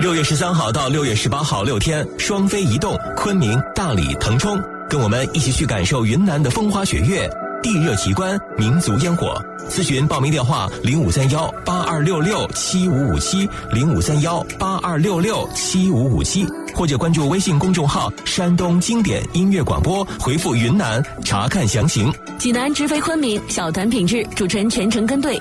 6月13号到6月18号6天，双飞移动，昆明、大理、腾冲，跟我们一起去感受云南的风花雪月、地热奇观、民族烟火。咨询报名电话：0531-8266-7557，0531-8266-7557，或者关注微信公众号“山东经典音乐广播”，回复“云南”查看详情。 济南直飞昆明，小团品质，主持人全程跟队，